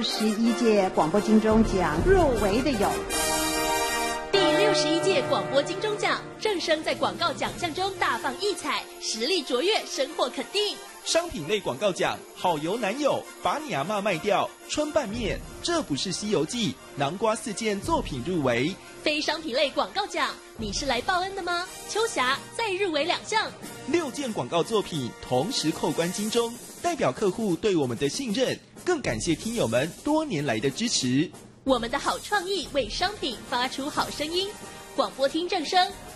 11届广播金钟奖入围的有第61届广播金钟奖，正声在广告奖项中大放异彩，实力卓越，深获肯定。 商品类广告奖，好油男友，把你阿嬷卖掉，春拌面，这不是西游记，南瓜4件作品入围。 非商品类广告奖，你是来报恩的吗？秋霞再入围2项 ，6件广告作品同时扣关金钟，代表客户对我们的信任，更感谢听友们多年来的支持。 我们的好创意为商品发出好声音，广播厅正声